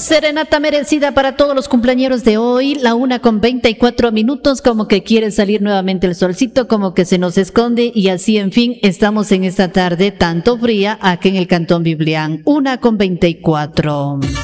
Serenata merecida para todos los cumpleañeros de hoy, la 1:24, como que quiere salir nuevamente el solcito, como que se nos esconde y así, en fin, estamos en esta tarde tanto fría aquí en el Cantón Biblián, 1:24.